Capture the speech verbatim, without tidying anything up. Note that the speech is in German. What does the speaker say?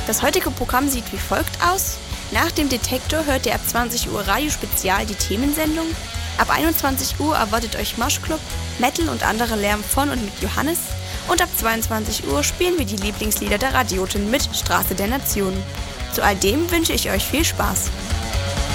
Das heutige Programm sieht wie folgt aus. Nach dem Detektor hört ihr ab zwanzig Uhr Radiospezial die Themensendung. Ab einundzwanzig Uhr erwartet euch Moshclub, Metal und andere Lärm von und mit Johannes. Und ab zweiundzwanzig Uhr spielen wir die Lieblingslieder der Radioten mit Straße der Nationen. Zu all dem wünsche ich euch viel Spaß.